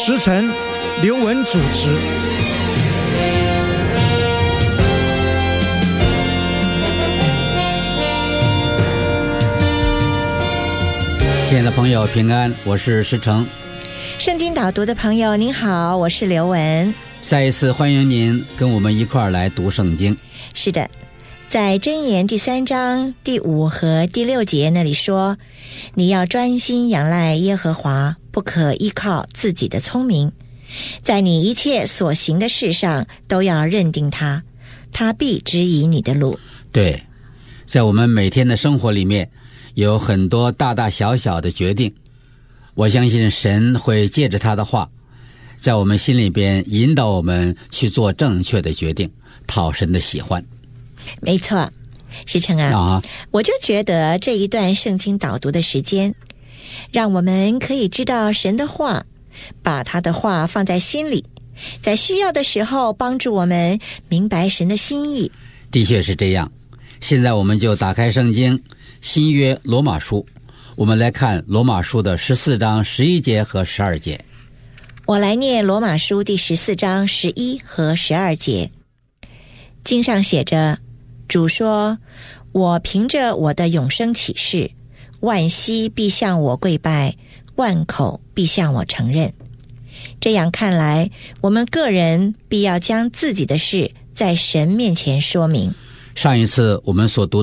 时晨、刘文主持。 亲爱的朋友平安，我是石成。 圣经导读的朋友您好，我是刘文。 再一次欢迎您跟我们一块儿来读圣经。 是的，在箴言第3章第5和第6节那里说，你要专心仰赖耶和华，不可依靠自己的聪明，在你一切所行的事上都要认定他，他必指引你的路。 对，在我们每天的生活里面有很多大大小小的决定，我相信神会借着他的话在我们心里边引导我们去做正确的决定，讨神的喜欢。 没错，石成啊，我就觉得这一段圣经导读的时间让我们可以知道神的话，把他的话放在心里，在需要的时候帮助我们明白神的心意。 的确是这样。现在我们就打开圣经新约罗马书，我们来看罗马书的14章11节和12节。 我来念罗马书第14章11和12节。经上写着，主说，我凭着我的永生启示，万膝必向我跪拜，万口必向我承认。这样看来，我们个人必要将自己的事在神面前说明。 上一次我们所读